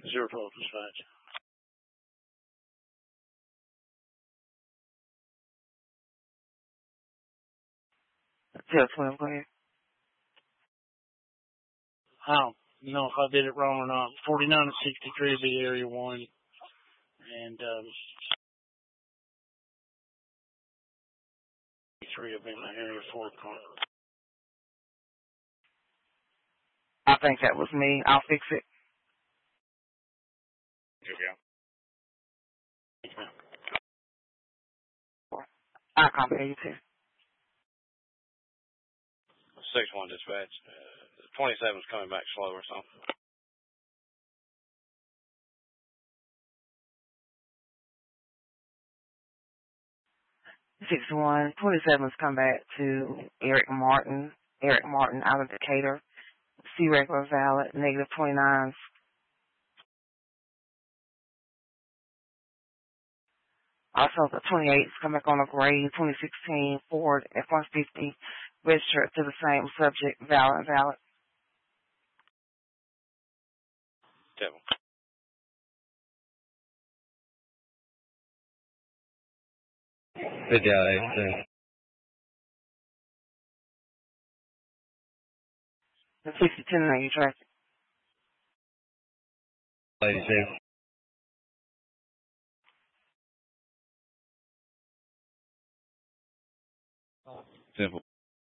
012 dispatch. Till 12, go ahead. I don't know if I did it wrong or not. 49 and 63 would be area 1. And 3 will be my area 4 car. I think that was me. I'll fix it. Okay. I can't hear you too. 6-1 dispatch. 27's coming back slow or something. 61, 27's come back to Eric Martin. Eric Martin out of Decatur. C regular valid, negative 29s. Also, the 28's come back on a gray 2016 Ford F-150 registered to the same subject, valid. 7. Good day. The 62 lane traffic. 82. Simple.